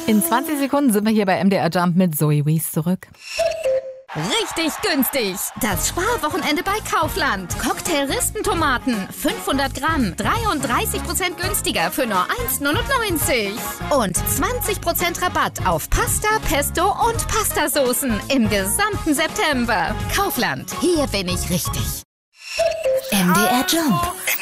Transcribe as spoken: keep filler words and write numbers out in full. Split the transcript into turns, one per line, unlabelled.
In zwanzig Sekunden sind wir hier bei M D R Jump mit Zoe Wies zurück.
Richtig günstig. Das Sparwochenende bei Kaufland. Cocktail-Ristentomaten, fünfhundert Gramm, dreiunddreißig Prozent günstiger für nur eins neunundneunzig. Und zwanzig Prozent Rabatt auf Pasta, Pesto und Pastasoßen im gesamten September. Kaufland, hier bin ich richtig.
M D R Jump.